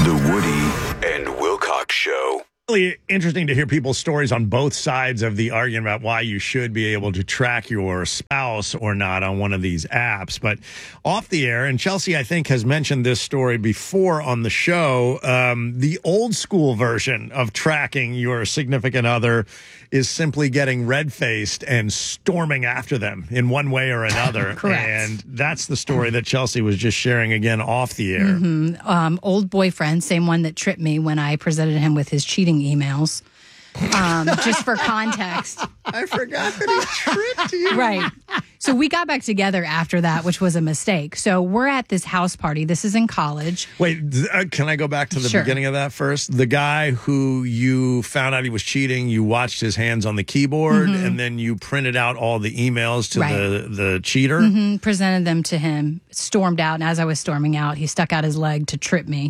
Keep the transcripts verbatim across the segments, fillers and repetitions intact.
The Woody and Wilcox Show. Really interesting to hear people's stories on both sides of the argument about why you should be able to track your spouse or not on one of these apps. But off the air, and Chelsea, I think, has mentioned this story before on the show, um, the old school version of tracking your significant other is simply getting red-faced and storming after them in one way or another. Correct. And that's the story that Chelsea was just sharing again off the air. Mm-hmm. Um, old boyfriend, same one that tripped me when I presented him with his cheating emails. Um, just for context. I forgot that he tricked you. Right. So we got back together after that, which was a mistake. So we're at this house party. This is in college. Wait, uh, can I go back to the Sure. beginning of that first? The guy who you found out he was cheating, you watched his hands on the keyboard, Mm-hmm. and then you printed out all the emails to Right. the, the cheater? Mm, presented them to him, stormed out, and as I was storming out, he stuck out his leg to trip me.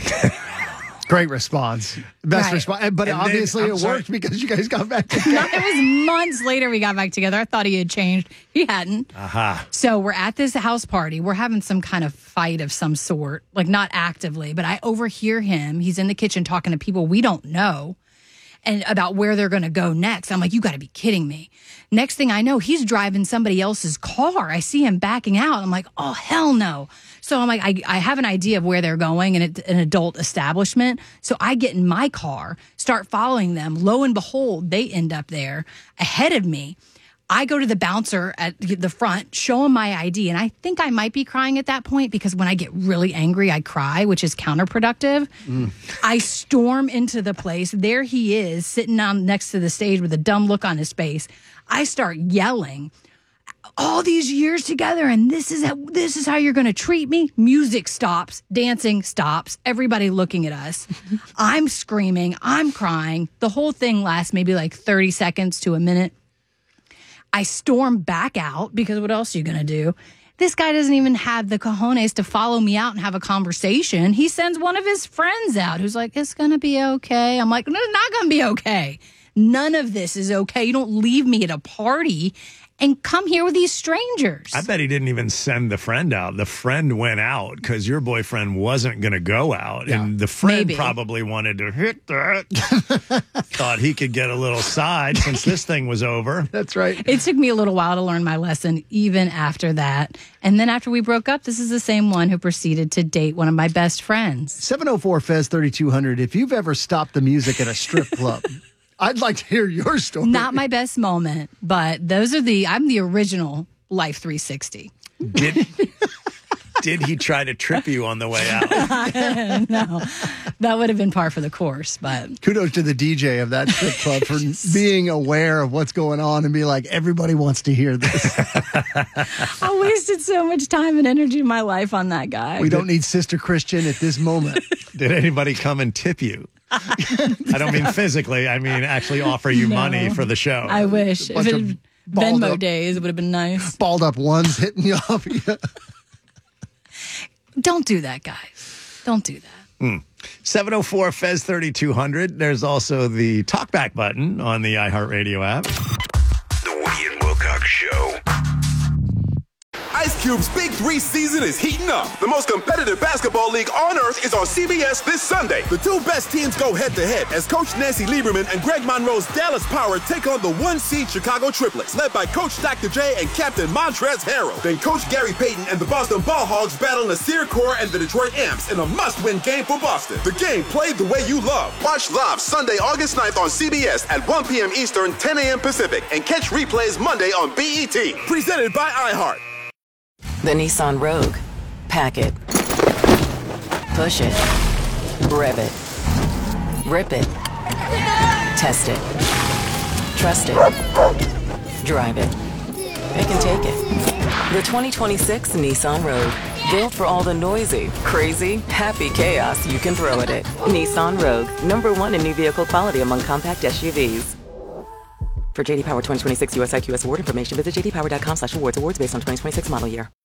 Great response. Best Right. response. But And then- obviously I'm it sorry. worked because you guys got back together. No, it was months later we got back together. I thought he had changed. He hadn't. Aha. So we're at this house party. We're having some kind of fight of some sort, like not actively, but I overhear him. He's in the kitchen talking to people we don't know and about where they're going to go next. I'm like, you got to be kidding me. Next thing I know, he's driving somebody else's car. I see him backing out. I'm like, oh, hell no. So I'm like, I, I have an idea of where they're going and it's an adult establishment. So I get in my car, start following them. Lo and behold, they end up there ahead of me. I go to the bouncer at the front, show him my I D, and I think I might be crying at that point because when I get really angry, I cry, which is counterproductive. Mm. I storm into the place. There he is, sitting on next to the stage with a dumb look on his face. I start yelling. All these years together, and this is how, this is how you're going to treat me. Music stops, dancing stops, everybody looking at us. I'm screaming, I'm crying. The whole thing lasts maybe like thirty seconds to a minute. I storm back out because what else are you going to do? This guy doesn't even have the cojones to follow me out and have a conversation. He sends one of his friends out who's like, it's going to be okay. I'm like, no, it's not going to be okay. None of this is okay. You don't leave me at a party and come here with these strangers. I bet he didn't even send the friend out. The friend went out because your boyfriend wasn't going to go out. Yeah. And the friend Maybe. probably wanted to hit that. Thought he could get a little side since this thing was over. That's right. It took me a little while to learn my lesson, even after that. And then after we broke up, this is the same one who proceeded to date one of my best friends. seven oh four Fez thirty-two hundred. If you've ever stopped the music at a strip club, I'd like to hear your story. Not my best moment, but those are the, I'm the original Life three sixty. Did, did he try to trip you on the way out? No, that would have been par for the course, but Kudos to the D J of that strip club for being aware of what's going on and be like, everybody wants to hear this. I wasted so much time and energy in my life on that guy. We don't need Sister Christian at this moment. Did anybody come and tip you? I don't mean physically. I mean actually offer you No. money for the show. I wish. If bunch it of had balled Venmo up- days, it would have been nice. Balled up ones hitting you off. Don't do that, guys. Don't do that. seven oh four Fez thirty-two hundred. There's also the talkback button on the iHeartRadio app. The Woody and Wilcox Show. Ice Cube's Big Three season is heating up. The most competitive basketball league on earth is on C B S this Sunday. The two best teams go head-to-head as Coach Nancy Lieberman and Greg Monroe's Dallas Power take on the one-seed Chicago Triplets, led by Coach Doctor J and Captain Montrezl Harrell. Then Coach Gary Payton and the Boston Ball Hogs battle Nasir Kaur and the Detroit Amps in a must-win game for Boston. The game played the way you love. Watch live Sunday, August ninth on C B S at one p.m. Eastern, ten a.m. Pacific, and catch replays Monday on B E T. Presented by iHeart. The Nissan Rogue. Pack it. Push it. Rev it. Rip it. Test it. Trust it. Drive it. Pick and take it. The twenty twenty-six Nissan Rogue. Built for all the noisy, crazy, happy chaos you can throw at it. Nissan Rogue. Number one in new vehicle quality among compact S U Vs. For J D Power twenty twenty-six U S I Q S award information, visit j d power dot com slash awards. Awards based on twenty twenty-six model year.